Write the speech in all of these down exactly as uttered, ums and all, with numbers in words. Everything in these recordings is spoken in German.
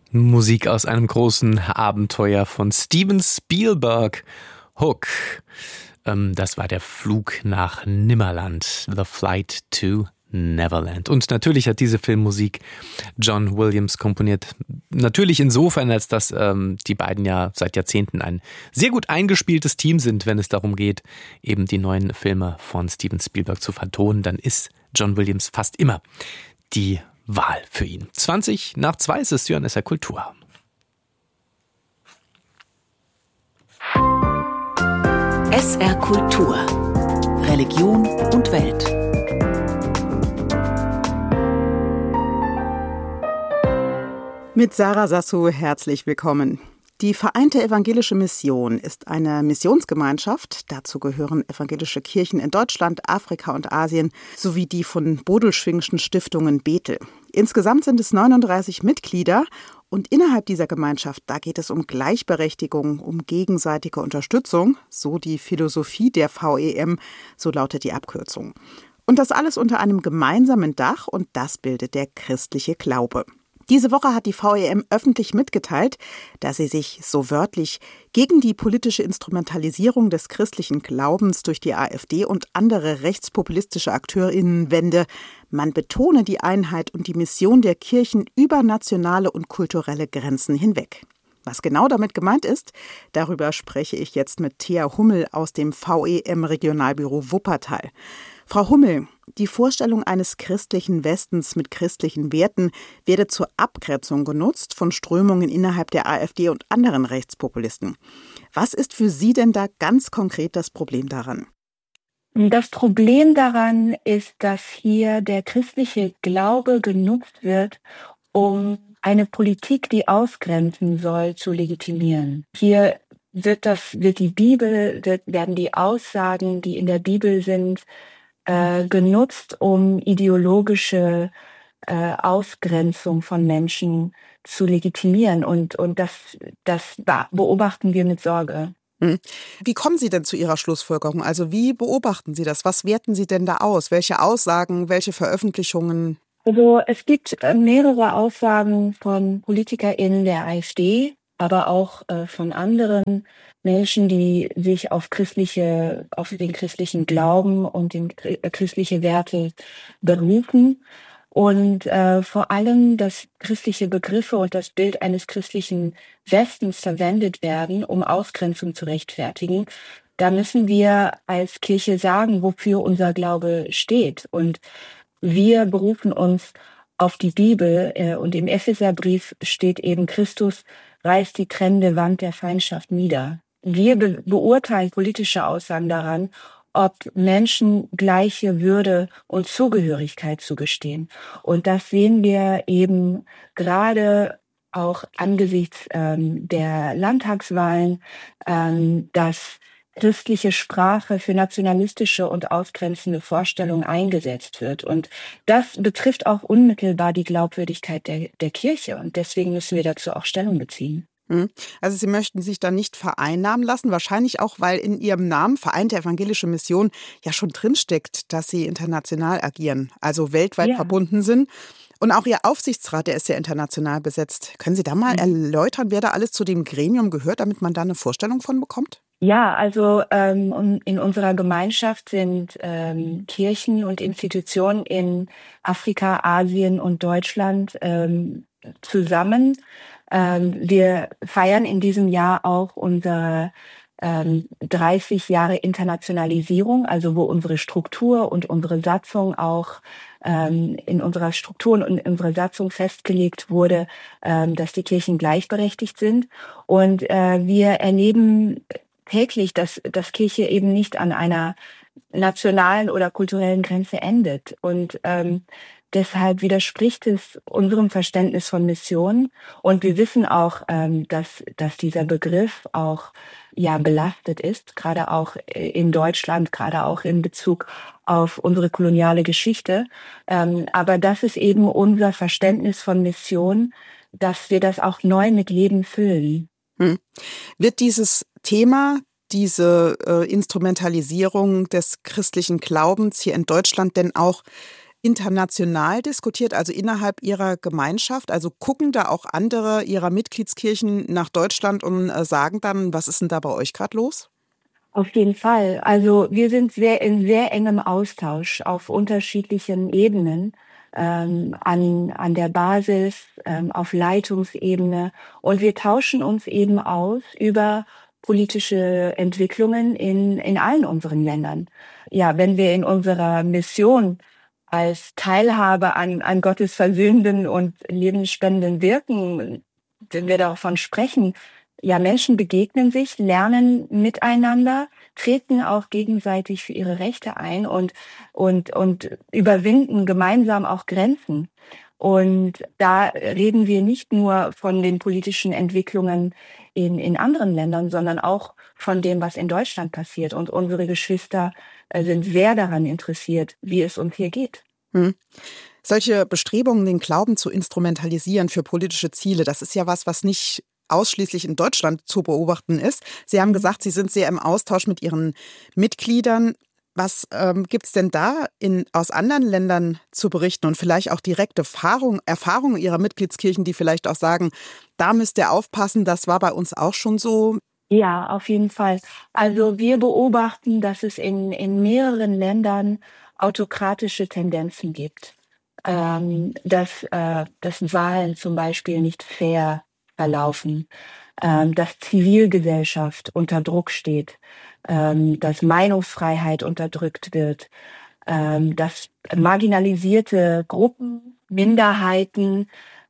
Musik aus einem großen Abenteuer von Steven Spielberg. Hook. Ähm, das war der Flug nach Nimmerland. The Flight to Neverland. Und natürlich hat diese Filmmusik John Williams komponiert. Natürlich insofern, als dass ähm, die beiden ja seit Jahrzehnten ein sehr gut eingespieltes Team sind, wenn es darum geht, eben die neuen Filme von Steven Spielberg zu vertonen. Dann ist John Williams fast immer die Wahl für ihn. zwanzig nach zwei ist es, hier an S R Kultur. S R Kultur. Religion und Welt. Mit Sarah Sassou herzlich willkommen. Die Vereinte Evangelische Mission ist eine Missionsgemeinschaft. Dazu gehören evangelische Kirchen in Deutschland, Afrika und Asien sowie die von Bodelschwingschen Stiftungen Bethel. Insgesamt sind es neununddreißig Mitglieder und innerhalb dieser Gemeinschaft, da geht es um Gleichberechtigung, um gegenseitige Unterstützung, so die Philosophie der V E M, so lautet die Abkürzung. Und das alles unter einem gemeinsamen Dach und das bildet der christliche Glaube. Diese Woche hat die V E M öffentlich mitgeteilt, dass sie sich, so wörtlich, gegen die politische Instrumentalisierung des christlichen Glaubens durch die AfD und andere rechtspopulistische AkteurInnen wende. Man betone die Einheit und die Mission der Kirchen über nationale und kulturelle Grenzen hinweg. Was genau damit gemeint ist, darüber spreche ich jetzt mit Thea Hummel aus dem V E M-Regionalbüro Wuppertal. Frau Hummel, die Vorstellung eines christlichen Westens mit christlichen Werten werde zur Abgrenzung genutzt von Strömungen innerhalb der AfD und anderen Rechtspopulisten. Was ist für Sie denn da ganz konkret das Problem daran? Das Problem daran ist, dass hier der christliche Glaube genutzt wird, um eine Politik, die ausgrenzen soll, zu legitimieren. Hier wird das, wird die Bibel, wird, werden die Aussagen, die in der Bibel sind, äh, genutzt, um ideologische äh, Ausgrenzung von Menschen zu legitimieren. Und, und das, das beobachten wir mit Sorge. Wie kommen Sie denn zu Ihrer Schlussfolgerung? Also wie beobachten Sie das? Was werten Sie denn da aus? Welche Aussagen, welche Veröffentlichungen? Also es gibt mehrere Aussagen von PolitikerInnen der AfD, aber auch äh, von anderen Menschen, die sich auf christliche, auf den christlichen Glauben und den äh, christliche Werte berufen. Und äh, vor allem, dass christliche Begriffe und das Bild eines christlichen Westens verwendet werden, um Ausgrenzung zu rechtfertigen. Da müssen wir als Kirche sagen, wofür unser Glaube steht. Und wir berufen uns auf die Bibel äh, und im Epheserbrief steht eben, Christus reißt die trennende Wand der Feindschaft nieder. Wir be- beurteilen politische Aussagen daran, ob Menschen gleiche Würde und Zugehörigkeit zugestehen. Und das sehen wir eben gerade auch angesichts ähm, der Landtagswahlen, ähm, dass christliche Sprache für nationalistische und ausgrenzende Vorstellungen eingesetzt wird. Und das betrifft auch unmittelbar die Glaubwürdigkeit der, der Kirche. Und deswegen müssen wir dazu auch Stellung beziehen. Also Sie möchten sich da nicht vereinnahmen lassen, wahrscheinlich auch, weil in Ihrem Namen Vereinte Evangelische Mission ja schon drinsteckt, dass Sie international agieren, also weltweit Ja. verbunden sind. Und auch Ihr Aufsichtsrat, der ist ja international besetzt. Können Sie da mal mhm. erläutern, wer da alles zu dem Gremium gehört, damit man da eine Vorstellung von bekommt? Ja, also ähm, in unserer Gemeinschaft sind ähm, Kirchen und Institutionen in Afrika, Asien und Deutschland ähm, zusammen. Ähm, wir feiern in diesem Jahr auch unsere ähm, dreißig Jahre Internationalisierung, also wo unsere Struktur und unsere Satzung auch ähm, in unserer Struktur und in unserer Satzung festgelegt wurde, ähm, dass die Kirchen gleichberechtigt sind. Und äh, wir erleben täglich, dass, dass Kirche eben nicht an einer nationalen oder kulturellen Grenze endet. Und ähm, deshalb widerspricht es unserem Verständnis von Mission. Und wir wissen auch, ähm, dass, dass dieser Begriff auch ja belastet ist, gerade auch in Deutschland, gerade auch in Bezug auf unsere koloniale Geschichte. Ähm, aber das ist eben unser Verständnis von Mission, dass wir das auch neu mit Leben füllen. Hm. Wird dieses Thema, diese äh, Instrumentalisierung des christlichen Glaubens hier in Deutschland denn auch international diskutiert, also innerhalb Ihrer Gemeinschaft? Also gucken da auch andere Ihrer Mitgliedskirchen nach Deutschland und äh, sagen dann, was ist denn da bei euch gerade los? Auf jeden Fall. Also wir sind sehr in sehr engem Austausch auf unterschiedlichen Ebenen, ähm, an, an der Basis, ähm, auf Leitungsebene. Und wir tauschen uns eben aus über politische Entwicklungen in, in allen unseren Ländern. Ja, wenn wir in unserer Mission als Teilhabe an, an Gottes versöhnenden und lebensspendenden Wirken, wenn wir davon sprechen, ja, Menschen begegnen sich, lernen miteinander, treten auch gegenseitig für ihre Rechte ein und, und, und überwinden gemeinsam auch Grenzen. Und da reden wir nicht nur von den politischen Entwicklungen in, in anderen Ländern, sondern auch von dem, was in Deutschland passiert. Und unsere Geschwister äh, sind sehr daran interessiert, wie es uns hier geht. Hm. Solche Bestrebungen, den Glauben zu instrumentalisieren für politische Ziele, das ist ja was, was nicht ausschließlich in Deutschland zu beobachten ist. Sie haben gesagt, Sie sind sehr im Austausch mit Ihren Mitgliedern. Was ähm, gibt es denn da in, aus anderen Ländern zu berichten und vielleicht auch direkte Erfahrung, Erfahrungen Ihrer Mitgliedskirchen, die vielleicht auch sagen, da müsst ihr aufpassen, das war bei uns auch schon so? Ja, auf jeden Fall. Also wir beobachten, dass es in, in mehreren Ländern autokratische Tendenzen gibt. Ähm, dass, äh, dass Wahlen zum Beispiel nicht fair verlaufen, ähm, dass Zivilgesellschaft unter Druck steht, ähm, dass Meinungsfreiheit unterdrückt wird, ähm, dass marginalisierte Gruppen, Minderheiten,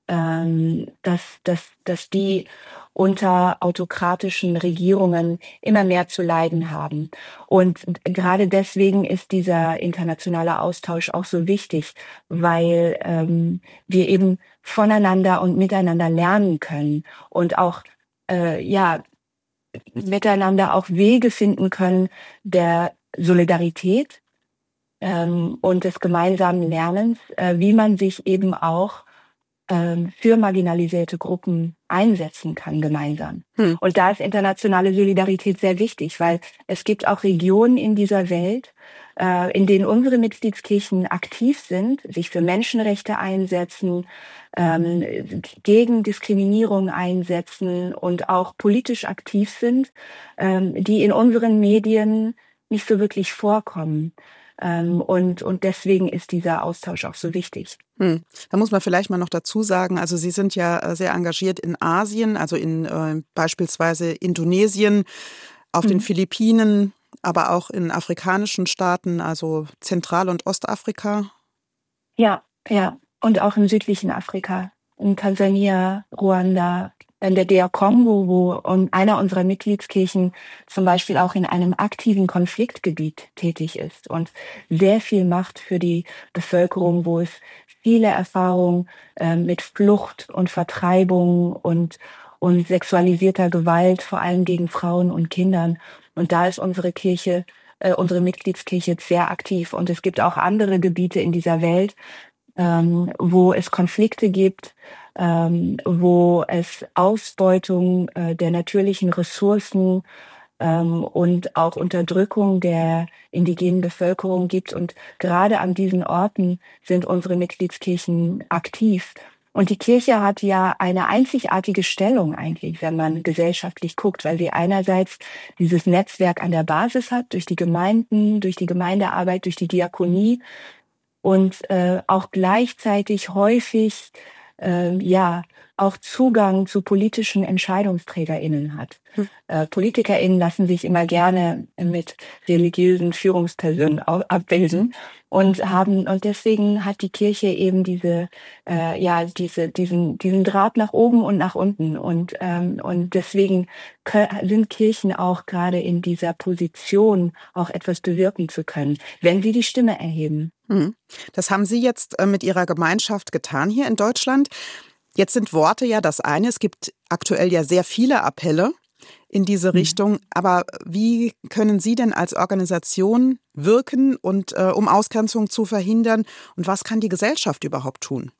ähm, dass, dass, dass die unter autokratischen Regierungen immer mehr zu leiden haben. Und gerade deswegen ist dieser internationale Austausch auch so wichtig, weil ähm, wir eben voneinander und miteinander lernen können und auch äh, ja miteinander auch Wege finden können der Solidarität ähm, und des gemeinsamen Lernens, äh, wie man sich eben auch für marginalisierte Gruppen einsetzen kann gemeinsam. Hm. Und da ist internationale Solidarität sehr wichtig, weil es gibt auch Regionen in dieser Welt, äh, in denen unsere Mitgliedskirchen aktiv sind, sich für Menschenrechte einsetzen, ähm, gegen Diskriminierung einsetzen und auch politisch aktiv sind, ähm, die in unseren Medien nicht so wirklich vorkommen. Ähm, und, und deswegen ist dieser Austausch auch so wichtig. Hm. Da muss man vielleicht mal noch dazu sagen, also Sie sind ja sehr engagiert in Asien, also in äh, beispielsweise Indonesien, auf mhm. den Philippinen, aber auch in afrikanischen Staaten, also Zentral- und Ostafrika. Ja, ja, und auch im südlichen Afrika, in Tansania, Ruanda, in der D R Kongo, wo einer unserer Mitgliedskirchen zum Beispiel auch in einem aktiven Konfliktgebiet tätig ist und sehr viel macht für die Bevölkerung, wo es viele Erfahrungen äh, mit Flucht und Vertreibung und, und sexualisierter Gewalt, vor allem gegen Frauen und Kindern. Und da ist unsere Kirche, äh, unsere Mitgliedskirche sehr aktiv. Und es gibt auch andere Gebiete in dieser Welt, ähm, wo es Konflikte gibt, ähm, wo es Ausbeutung äh, der natürlichen Ressourcen ähm, und auch Unterdrückung der indigenen Bevölkerung gibt. Und gerade an diesen Orten sind unsere Mitgliedskirchen aktiv. Und die Kirche hat ja eine einzigartige Stellung eigentlich, wenn man gesellschaftlich guckt, weil sie einerseits dieses Netzwerk an der Basis hat, durch die Gemeinden, durch die Gemeindearbeit, durch die Diakonie und äh, auch gleichzeitig häufig äh, ja auch Zugang zu politischen EntscheidungsträgerInnen hat. Hm. Äh, PolitikerInnen lassen sich immer gerne mit religiösen Führungspersonen abbilden und haben und deswegen hat die Kirche eben diese äh, ja diese diesen diesen Draht nach oben und nach unten und ähm, und deswegen sind Kirchen auch gerade in dieser Position, auch etwas bewirken zu können, wenn sie die Stimme erheben. Das haben Sie jetzt mit Ihrer Gemeinschaft getan hier in Deutschland. Jetzt sind Worte ja das eine. Es gibt aktuell ja sehr viele Appelle in diese Richtung. Aber wie können Sie denn als Organisation wirken, und äh, um Ausgrenzung zu verhindern? Und was kann die Gesellschaft überhaupt tun?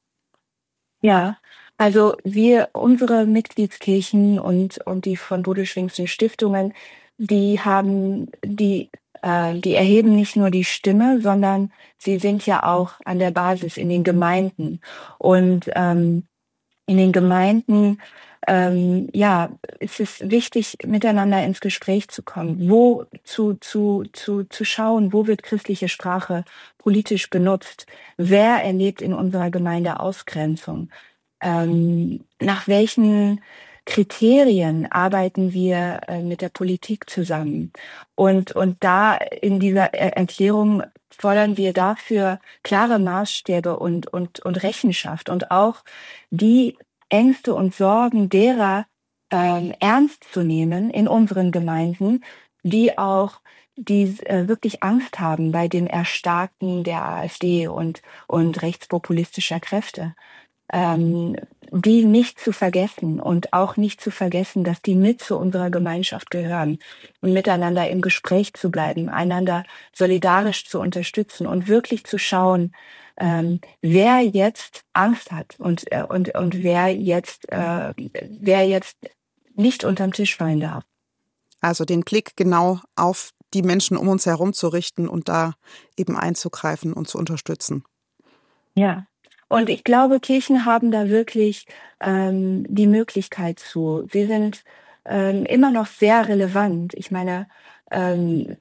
Ja, also wir, unsere Mitgliedskirchen und, und die von Bodelschwingschen Stiftungen, die haben, die Äh, die erheben nicht nur die Stimme, sondern sie sind ja auch an der Basis in den Gemeinden. Und ähm, in den Gemeinden ähm, ja, es ist wichtig, miteinander ins Gespräch zu kommen, wo zu, zu, zu, zu schauen, wo wird christliche Sprache politisch benutzt, wer erlebt in unserer Gemeinde Ausgrenzung, ähm, nach welchen Kriterien arbeiten wir äh, mit der Politik zusammen. Und, und da in dieser Erklärung fordern wir dafür klare Maßstäbe und, und, und Rechenschaft und auch die Ängste und Sorgen derer ähm, ernst zu nehmen in unseren Gemeinden, die auch die äh, wirklich Angst haben bei dem Erstarken der AfD und, und rechtspopulistischer Kräfte. Ähm, die nicht zu vergessen und auch nicht zu vergessen, dass die mit zu unserer Gemeinschaft gehören und miteinander im Gespräch zu bleiben, einander solidarisch zu unterstützen und wirklich zu schauen, ähm, wer jetzt Angst hat und, äh, und, und wer jetzt, äh, wer jetzt nicht unterm Tisch fallen darf. Also den Blick genau auf die Menschen um uns herum zu richten und da eben einzugreifen und zu unterstützen. Ja. Und ich glaube, Kirchen haben da wirklich ähm, die Möglichkeit zu. Sie sind ähm, immer noch sehr relevant. Ich meine, ähm,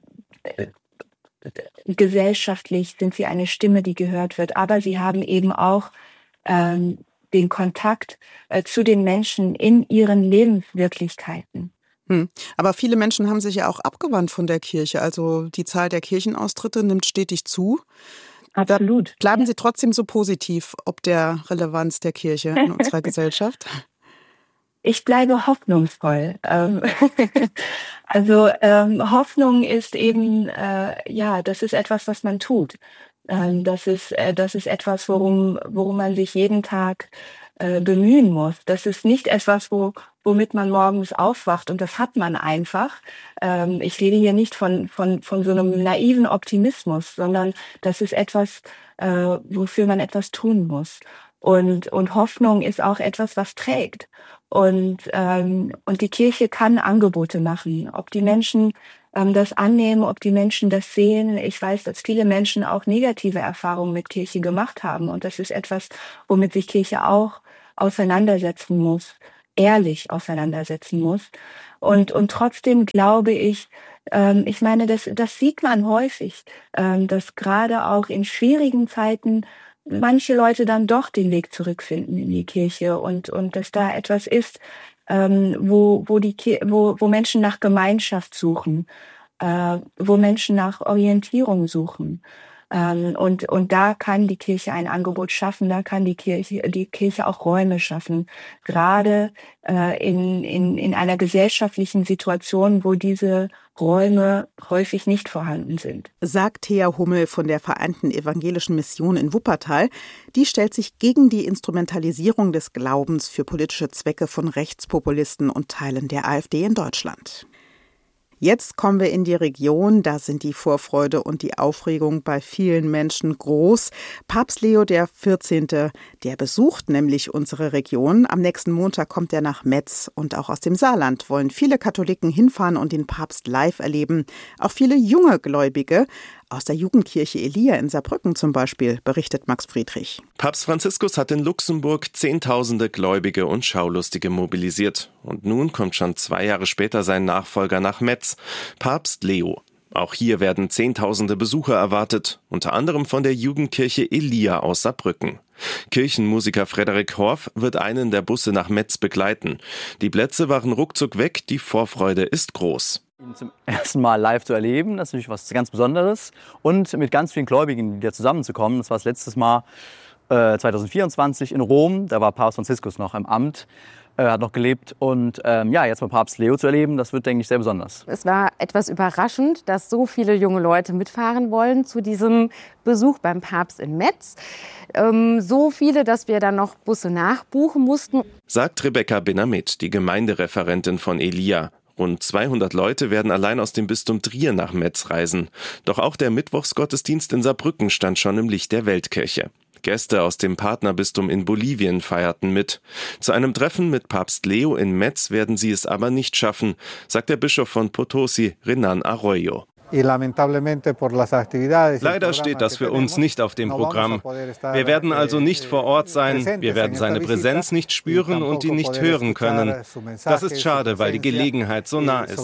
gesellschaftlich sind sie eine Stimme, die gehört wird, aber sie haben eben auch ähm, den Kontakt äh, zu den Menschen in ihren Lebenswirklichkeiten. Hm. Aber viele Menschen haben sich ja auch abgewandt von der Kirche. Also die Zahl der Kirchenaustritte nimmt stetig zu. Absolut. Da bleiben Sie trotzdem so positiv ob der Relevanz der Kirche in unserer Gesellschaft? Ich bleibe hoffnungsvoll. Also ähm, Hoffnung ist eben, äh, ja, das ist etwas, was man tut. Ähm, das ist, äh, das ist etwas, worum, worum man sich jeden Tag äh, bemühen muss. Das ist nicht etwas, wo, womit man morgens aufwacht und das hat man einfach. Ähm, ich rede hier nicht von, von, von so einem naiven Optimismus, sondern das ist etwas, äh, wofür man etwas tun muss. Und, und Hoffnung ist auch etwas, was trägt. Und, ähm, und die Kirche kann Angebote machen. Ob die Menschen ähm, das annehmen, ob die Menschen das sehen. Ich weiß, dass viele Menschen auch negative Erfahrungen mit Kirche gemacht haben. Und das ist etwas, womit sich Kirche auch auseinandersetzen muss, ehrlich auseinandersetzen muss. Und, und trotzdem glaube ich, ähm, ich meine, das, das sieht man häufig, ähm, dass gerade auch in schwierigen Zeiten manche Leute dann doch den Weg zurückfinden in die Kirche und, und dass da etwas ist, ähm, wo, wo, die, wo, wo Menschen nach Gemeinschaft suchen, äh, wo Menschen nach Orientierung suchen. Ähm, und, und da kann die Kirche ein Angebot schaffen, da kann die Kirche, die Kirche auch Räume schaffen. Gerade äh, in, in, in einer gesellschaftlichen Situation, wo diese Räume häufig nicht vorhanden sind. Sagt Thea Hummel von der Vereinten Evangelischen Mission in Wuppertal. Die stellt sich gegen die Instrumentalisierung des Glaubens für politische Zwecke von Rechtspopulisten und Teilen der AfD in Deutschland. Jetzt kommen wir in die Region, da sind die Vorfreude und die Aufregung bei vielen Menschen groß. Papst Leo der vierzehnte, der besucht nämlich unsere Region. Am nächsten Montag kommt er nach Metz und auch aus dem Saarland wollen viele Katholiken hinfahren und den Papst live erleben. Auch viele junge Gläubige. Aus der Jugendkirche Elia in Saarbrücken zum Beispiel, berichtet Max Friedrich. Papst Franziskus hat in Luxemburg Zehntausende Gläubige und Schaulustige mobilisiert. Und nun kommt schon zwei Jahre später sein Nachfolger nach Metz, Papst Leo. Auch hier werden Zehntausende Besucher erwartet, unter anderem von der Jugendkirche Elia aus Saarbrücken. Kirchenmusiker Frederik Horf wird einen der Busse nach Metz begleiten. Die Plätze waren ruckzuck weg, die Vorfreude ist groß. Ihn zum ersten Mal live zu erleben, das ist natürlich was ganz Besonderes. Und mit ganz vielen Gläubigen wieder zusammenzukommen. Das war das letzte Mal äh, zwanzig vierundzwanzig in Rom. Da war Papst Franziskus noch im Amt, äh, hat noch gelebt. Und ähm, ja, jetzt mal Papst Leo zu erleben, das wird, denke ich, sehr besonders. Es war etwas überraschend, dass so viele junge Leute mitfahren wollen zu diesem Besuch beim Papst in Metz. Ähm, so viele, dass wir dann noch Busse nachbuchen mussten. Sagt Rebecca Benamit, die Gemeindereferentin von Elia. Rund zweihundert Leute werden allein aus dem Bistum Trier nach Metz reisen. Doch auch der Mittwochsgottesdienst in Saarbrücken stand schon im Licht der Weltkirche. Gäste aus dem Partnerbistum in Bolivien feierten mit. Zu einem Treffen mit Papst Leo in Metz werden sie es aber nicht schaffen, sagt der Bischof von Potosi, Renan Arroyo. Leider steht das für uns nicht auf dem Programm. Wir werden also nicht vor Ort sein, wir werden seine Präsenz nicht spüren und ihn nicht hören können. Das ist schade, weil die Gelegenheit so nah ist.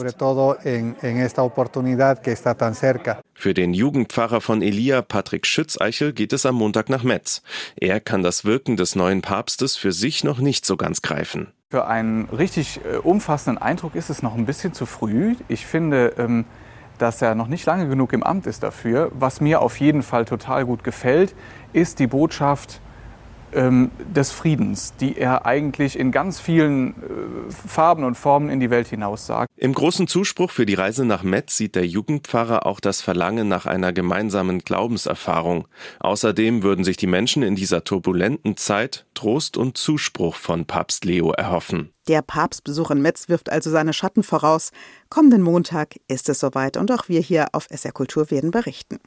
Für den Jugendpfarrer von Elia, Patrick Schützeichel, geht es am Montag nach Metz. Er kann das Wirken des neuen Papstes für sich noch nicht so ganz greifen. Für einen richtig äh, umfassenden Eindruck ist es noch ein bisschen zu früh. Ich finde, ähm, dass er noch nicht lange genug im Amt ist dafür. Was mir auf jeden Fall total gut gefällt, ist die Botschaft ähm, des Friedens, die er eigentlich in ganz vielen äh, Farben und Formen in die Welt hinaus sagt. Im großen Zuspruch für die Reise nach Metz sieht der Jugendpfarrer auch das Verlangen nach einer gemeinsamen Glaubenserfahrung. Außerdem würden sich die Menschen in dieser turbulenten Zeit Trost und Zuspruch von Papst Leo erhoffen. Der Papstbesuch in Metz wirft also seine Schatten voraus. Kommenden Montag ist es soweit und auch wir hier auf S R Kultur werden berichten.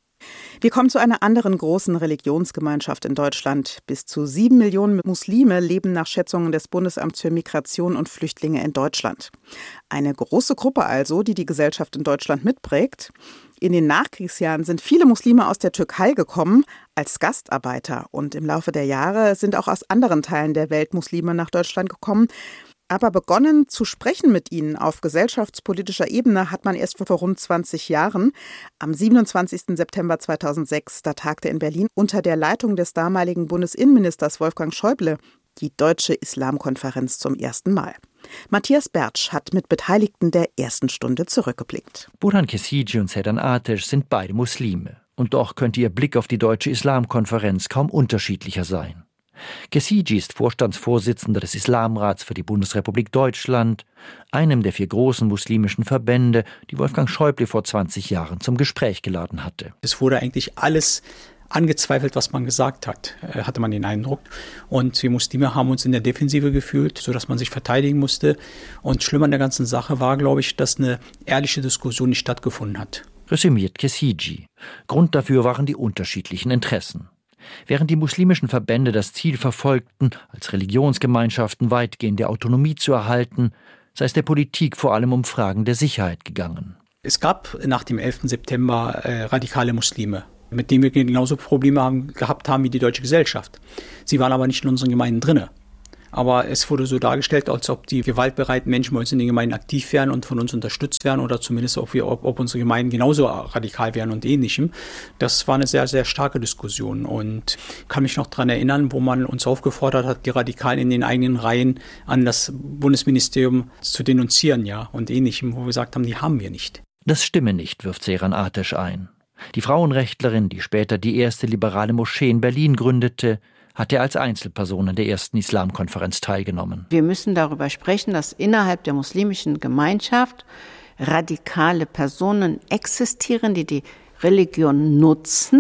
Wir kommen zu einer anderen großen Religionsgemeinschaft in Deutschland. Bis zu sieben Millionen Muslime leben nach Schätzungen des Bundesamts für Migration und Flüchtlinge in Deutschland. Eine große Gruppe also, die die Gesellschaft in Deutschland mitprägt. In den Nachkriegsjahren sind viele Muslime aus der Türkei gekommen als Gastarbeiter. Und im Laufe der Jahre sind auch aus anderen Teilen der Welt Muslime nach Deutschland gekommen. Aber begonnen zu sprechen mit ihnen auf gesellschaftspolitischer Ebene hat man erst vor rund zwanzig Jahren. Am siebenundzwanzigsten September zweitausendsechs, da tagte in Berlin unter der Leitung des damaligen Bundesinnenministers Wolfgang Schäuble die Deutsche Islamkonferenz zum ersten Mal. Matthias Bertsch hat mit Beteiligten der ersten Stunde zurückgeblickt. Burhan Kesici und Sedan Ateş sind beide Muslime. Und doch könnte ihr Blick auf die Deutsche Islamkonferenz kaum unterschiedlicher sein. Kesici ist Vorstandsvorsitzender des Islamrats für die Bundesrepublik Deutschland, einem der vier großen muslimischen Verbände, die Wolfgang Schäuble vor zwanzig Jahren zum Gespräch geladen hatte. Es wurde eigentlich alles angezweifelt, was man gesagt hat, hatte man den Eindruck. Und wir Muslime haben uns in der Defensive gefühlt, sodass man sich verteidigen musste. Und schlimm an der ganzen Sache war, glaube ich, dass eine ehrliche Diskussion nicht stattgefunden hat. Resümiert Kesici. Grund dafür waren die unterschiedlichen Interessen. Während die muslimischen Verbände das Ziel verfolgten, als Religionsgemeinschaften weitgehende Autonomie zu erhalten, sei es der Politik vor allem um Fragen der Sicherheit gegangen. Es gab nach dem elften September äh, radikale Muslime, mit denen wir genauso Probleme haben, gehabt haben wie die deutsche Gesellschaft. Sie waren aber nicht in unseren Gemeinden drinne. Aber es wurde so dargestellt, als ob die gewaltbereiten Menschen bei uns in den Gemeinden aktiv wären und von uns unterstützt werden oder zumindest ob, wir, ob, ob unsere Gemeinden genauso radikal wären und ähnlichem. Das war eine sehr, sehr starke Diskussion und ich kann mich noch daran erinnern, wo man uns aufgefordert hat, die Radikalen in den eigenen Reihen an das Bundesministerium zu denunzieren, ja, und ähnlichem, wo wir gesagt haben, die haben wir nicht. Das stimme nicht, wirft Sedan Ateş ein. Die Frauenrechtlerin, die später die erste liberale Moschee in Berlin gründete, hatte als Einzelperson an der ersten Islamkonferenz teilgenommen. Wir müssen darüber sprechen, dass innerhalb der muslimischen Gemeinschaft radikale Personen existieren, die die Religion nutzen,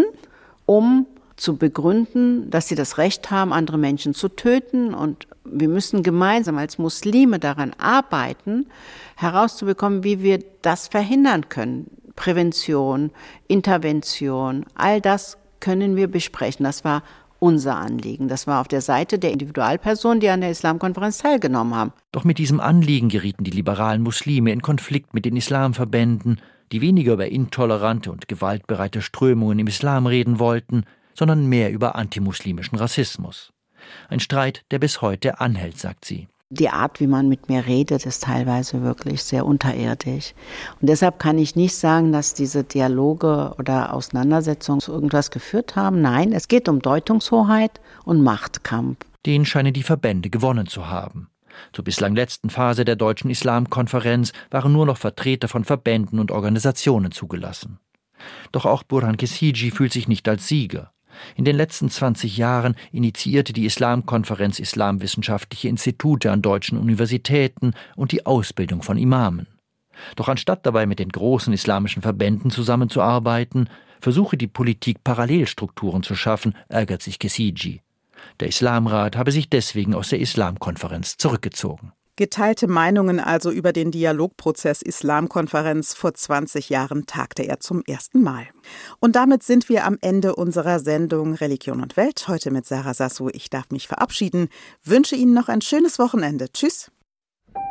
um zu begründen, dass sie das Recht haben, andere Menschen zu töten. Und wir müssen gemeinsam als Muslime daran arbeiten, herauszubekommen, wie wir das verhindern können. Prävention, Intervention, all das können wir besprechen. Das war unser Anliegen. Das war auf der Seite der Individualpersonen, die an der Islamkonferenz teilgenommen haben. Doch mit diesem Anliegen gerieten die liberalen Muslime in Konflikt mit den Islamverbänden, die weniger über intolerante und gewaltbereite Strömungen im Islam reden wollten, sondern mehr über antimuslimischen Rassismus. Ein Streit, der bis heute anhält, sagt sie. Die Art, wie man mit mir redet, ist teilweise wirklich sehr unterirdisch. Und deshalb kann ich nicht sagen, dass diese Dialoge oder Auseinandersetzungen zu irgendwas geführt haben. Nein, es geht um Deutungshoheit und Machtkampf. Den scheinen die Verbände gewonnen zu haben. Zur bislang letzten Phase der Deutschen Islamkonferenz waren nur noch Vertreter von Verbänden und Organisationen zugelassen. Doch auch Burhan Kesici fühlt sich nicht als Sieger. In den letzten zwanzig Jahren initiierte die Islamkonferenz islamwissenschaftliche Institute an deutschen Universitäten und die Ausbildung von Imamen. Doch anstatt dabei mit den großen islamischen Verbänden zusammenzuarbeiten, versuche die Politik Parallelstrukturen zu schaffen, ärgert sich Kesici. Der Islamrat habe sich deswegen aus der Islamkonferenz zurückgezogen. Geteilte Meinungen also über den Dialogprozess Islamkonferenz. Vor zwanzig Jahren tagte er zum ersten Mal. Und damit sind wir am Ende unserer Sendung Religion und Welt. Heute mit Sarah Sassou. Ich darf mich verabschieden. Wünsche Ihnen noch ein schönes Wochenende. Tschüss.